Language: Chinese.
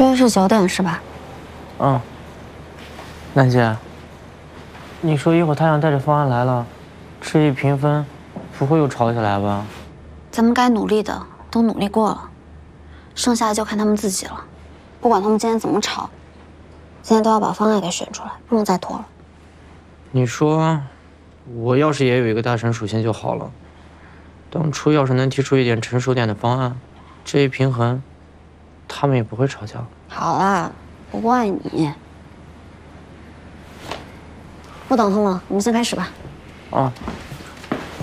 约是9点是吧？ 嗯。楠姐，你说一会儿他想带着方案来了，这一平分，不会又吵起来吧？ 咱们该努力的都努力过了，剩下的就看他们自己了。不管他们今天怎么吵，今天都要把方案给选出来，不能再拖了。 你说，我要是也有一个大神属性就好了。当初要是能提出一点成熟点的方案，这一平衡，他们也不会吵架。 好啦，不怪你。不等他们了，我们先开始吧。 啊。